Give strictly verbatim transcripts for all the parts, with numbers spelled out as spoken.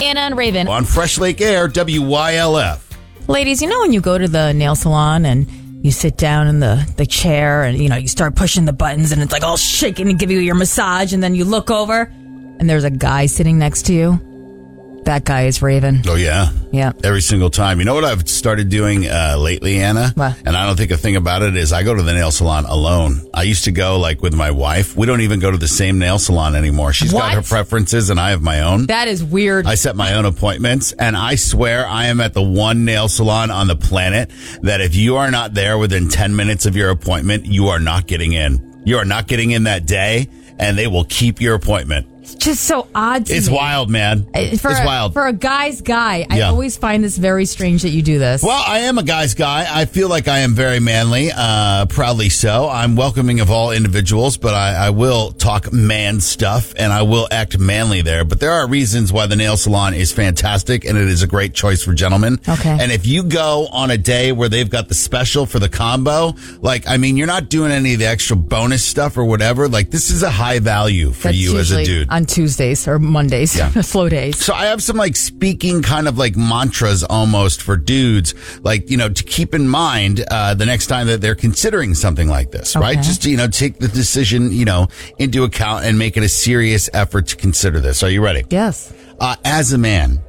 Anna and Raven. On Fresh Lake Air, W Y L F. Ladies, you know when you go to the nail salon and you sit down in the, the chair and, you know, you start pushing the buttons and it's like all shaking to give you your massage, and then you look over and there's a guy sitting next to you? That guy is Raven. Oh, yeah? Yeah. Every single time. You know what I've started doing uh, lately, Anna? What? And I don't think a thing about it is I go to the nail salon alone. I used to go like with my wife. We don't even go to the same nail salon anymore. She's What? got her preferences and I have my own. That is weird. I set my own appointments, and I swear I am at the one nail salon on the planet that if you are not there within ten minutes of your appointment, you are not getting in. You are not getting in that day, and they will keep your appointment. It's just so odd to It's me. wild, man. Uh, For it's a, wild. For a guy's guy, I Yeah. always find this very strange that you do this. Well, I am a guy's guy. I feel like I am very manly, uh, proudly so. I'm welcoming of all individuals, but I, I will talk man stuff and I will act manly there. But there are reasons why the nail salon is fantastic and it is a great choice for gentlemen. Okay. And if you go on a day where they've got the special for the combo, like, I mean, you're not doing any of the extra bonus stuff or whatever. Like, this is a high value for That's you as a usually dude. on Tuesdays or Mondays, Yeah. slow days. So I have some like speaking kind of like mantras almost for dudes, like, you know, to keep in mind uh, the next time that they're considering something like this, right? Okay. Just to, you know, take the decision, you know, into account and make it a serious effort to consider this. Are you ready? Yes. Uh, as a man,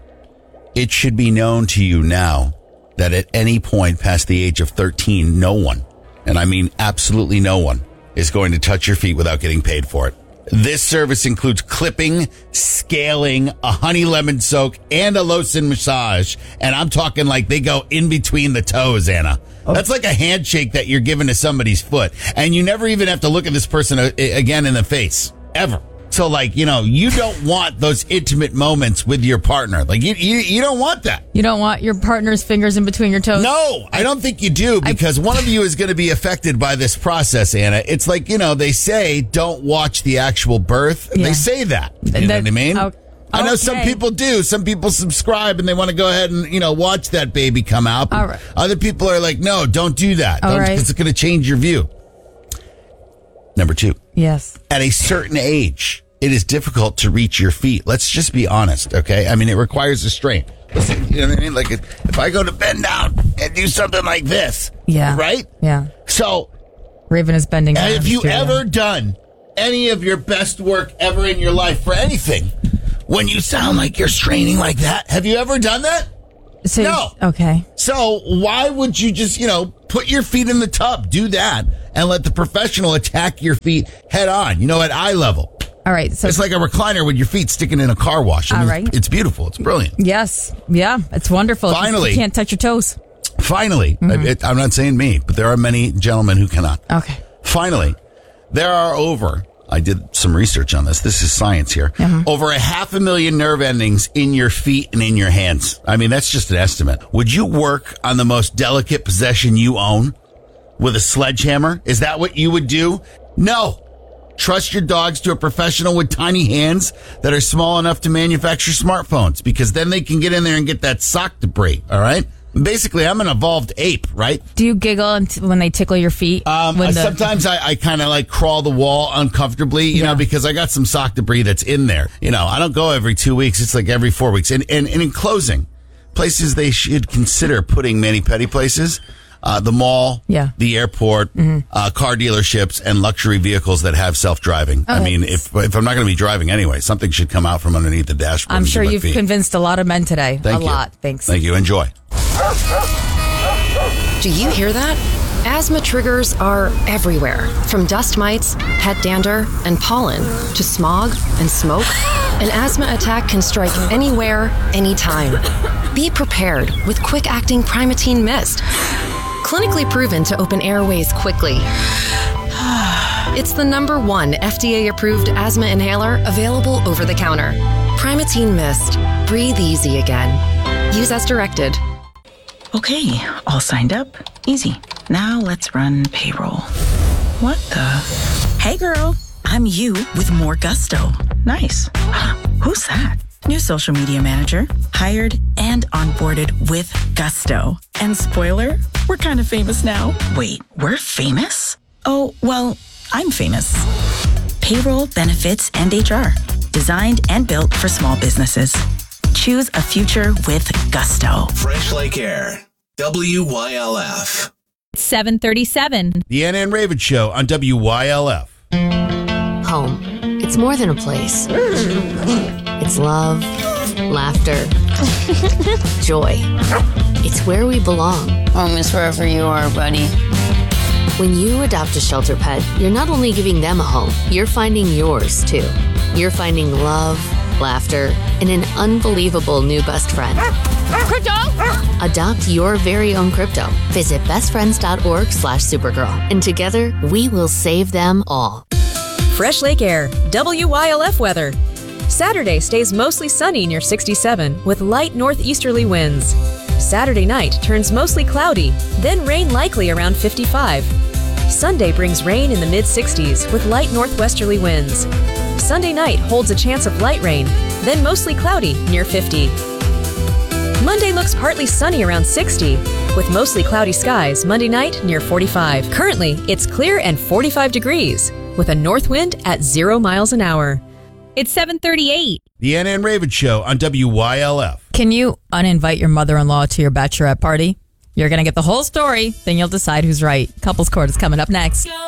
it should be known to you now that at any point past the age of thirteen, no one, and I mean absolutely no one, is going to touch your feet without getting paid for it. This service includes clipping, scaling, a honey lemon soak, and a Lotion massage. And I'm talking like they go in between the toes, Anna. Oh. That's like a handshake that you're giving to somebody's foot. And you never even have to look at this person uh, again in the face. Ever. So, like, you know, you don't want those intimate moments with your partner. Like, you you, you don't want that. You don't want your partner's fingers in between your toes? No, I don't think you do, because one of you is going to be affected by this process, Anna. It's like, you know, they say don't watch the actual birth. Yeah. They say that. You That- know what I mean? oh, I know some okay. people do. Some people subscribe and they want to go ahead and, you know, watch that baby come out. All right. Other people are like, no, don't do that. All Don't, right. 'cause it's going to change your view. Number two. Yes. At a certain age, it is difficult to reach your feet. Let's just be honest, okay? I mean, it requires a strain. Listen, you know what I mean? Like, if, if I go to bend down and do something like this, Yeah. right? Yeah. So, Raven is bending down. have you Studio. ever done any of your best work ever in your life for anything when you sound like you're straining like that? Have you ever done that? So- No. Okay. So why would you just, you know, put your feet in the tub, do that, and let the professional attack your feet head on, you know, at eye level? All right. So It's like a recliner with your feet sticking in a car wash. I All mean, right. It's beautiful. It's brilliant. yes. Yeah. It's wonderful. Finally. You can't touch your toes. Finally, I, it, I'm not saying me, but there are many gentlemen who cannot. Okay. Finally, there are over, I did some research on this. This is science here. Over a half a million nerve endings in your feet and in your hands. I mean, that's just an estimate. Would you work on the most delicate possession you own with a sledgehammer? Is that what you would do? No. Trust your dogs to a professional with tiny hands that are small enough to manufacture smartphones, because then they can get in there and get that sock debris. All right. Basically, I'm an evolved ape, right? Do you giggle unt- when they tickle your feet? Um, When I- the- sometimes I, I kind of like crawl the wall uncomfortably, you Yeah. know, because I got some sock debris that's in there. You know, I don't go every two weeks. It's like every four weeks. And, and, and in closing, places they should consider putting mani-pedi places, uh, the mall, Yeah. the airport, uh, car dealerships, and luxury vehicles that have self-driving. I Oh, mean, that's- if if I'm not going to be driving anyway, something should come out from underneath the dashboard. I'm and sure give my you've feet. convinced a lot of men today. Thank a you. lot. Thanks. Thank you. Enjoy. Do you hear that? Asthma triggers are everywhere, from dust mites, pet dander, and pollen, to smog and smoke. An asthma attack can strike anywhere, anytime. Be prepared with quick-acting Primatene Mist. Clinically proven to open airways quickly. It's the number one F D A-approved asthma inhaler available over the counter. Primatene Mist. Breathe easy again. Use as directed. Okay, all signed up. Easy. Now let's run payroll. What the? Hey girl, I'm you with more gusto. Nice. Who's that? New social media manager, hired and onboarded with gusto. And spoiler, we're kind of famous now. Wait, we're famous? Oh, well, I'm famous. Payroll, benefits, and H R. Designed and built for small businesses. choose a future with gusto. Fresh Lake Air. W Y L F. seven thirty-seven. The Anna and Raven Show on W Y L F. Home. It's more than a place. It's love, laughter, joy. It's where we belong. Home is wherever you are, buddy. When you adopt a shelter pet, you're not only giving them a home, you're finding yours too. You're finding love, laughter, and an unbelievable new best friend. Crypto! Adopt your very own crypto. Visit bestfriends.org slash supergirl. And together, we will save them all. Fresh Lake Air, W Y L F weather. Saturday stays mostly sunny near sixty-seven with light northeasterly winds. Saturday night turns mostly cloudy, then rain likely around fifty-five. Sunday brings rain in the mid-sixties with light northwesterly winds. Sunday night holds a chance of light rain, then mostly cloudy near fifty. Monday looks partly sunny around sixty, with mostly cloudy skies Monday night near forty-five. Currently, it's clear and forty-five degrees, with a north wind at zero miles an hour. It's seven thirty-eight. The Anna and Raven Show on W Y L F. Can you uninvite your mother-in-law to your bachelorette party? You're going to get the whole story, then you'll decide who's right. Couples Court is coming up next.